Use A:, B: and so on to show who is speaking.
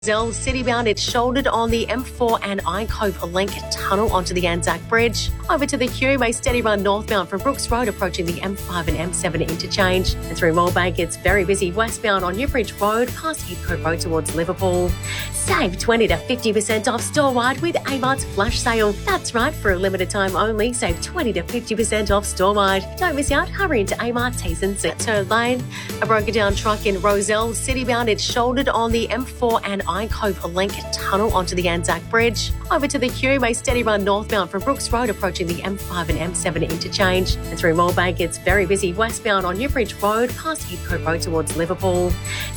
A: Zell Citybound, it's shouldered on the M4 and I-Cove Link tunnel onto the Anzac Bridge. Over to the Hume, a steady run northbound from Brooks Road approaching the M5 and M7 interchange. And through Moorebank, it's very busy westbound on Newbridge Road past Heathcote Road towards Liverpool. Save 20 to 50% off store-wide with Amart's flash sale. That's right, for a limited time only, save 20 to 50% off store-wide. Don't miss out, hurry into Amart T&C. Turn lane, a broken down truck in Rozelle Citybound, it's shouldered on the M4 and I-Cove Link tunnel onto the Anzac Bridge. Over to the Hume, a steady run northbound from Brooks Road approaching the M5 and M7 interchange. And through Moorebank, it's very busy westbound on Newbridge Road past Heathcote Road towards Liverpool.